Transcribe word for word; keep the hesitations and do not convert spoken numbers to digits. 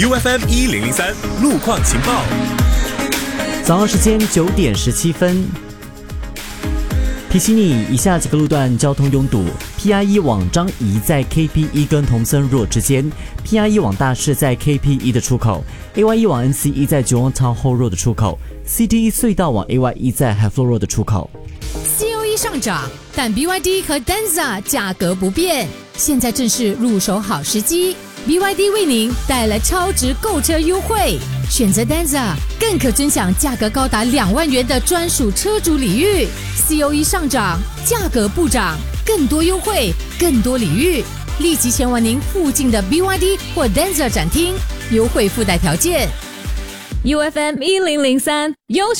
U F M 一零零三路况情报。 早上时间九点十七分，提醒你以下几个路段交通拥堵。P I 一 往张仪在 K P 一 跟同森若之间 ，P I 一 往大士在 K P 一 的出口 ，A Y 一 往 N C 一 在九王塘后 road 的出口 ，C D 一 隧道往 A Y 一 在海flow road 的出口。 C O E 上涨，但 B Y D 和 Denza 价格不变，现在正是入手好时机。B Y D 为您带来超值购车优惠，选择 Denza 更可尊享价格高达两万元的专属车主礼遇。C O E 上涨，价格不涨，更多优惠，更多礼遇，立即前往您附近的 B Y D 或 Denza 展厅，优惠附带条件。 U F M 一零零三优选。